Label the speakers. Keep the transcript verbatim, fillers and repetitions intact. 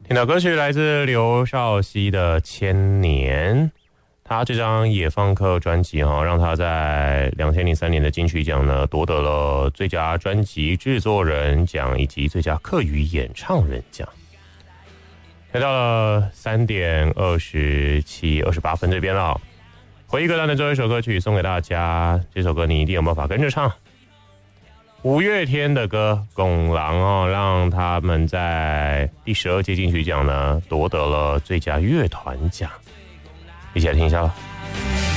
Speaker 1: 听到歌曲来自刘少熙的《千年》，他这张《野放客》专辑哈，让他在两千零三年的金曲奖呢夺得了最佳专辑制作人奖以及最佳客语演唱人奖。来到了三点二十七、二十八分这边了，回忆歌单的最后一首歌曲送给大家，这首歌你一定有办法跟着唱。五月天的歌《拱狼》哦，让他们在第十二届金曲奖呢夺得了最佳乐团奖，一起来听一下吧。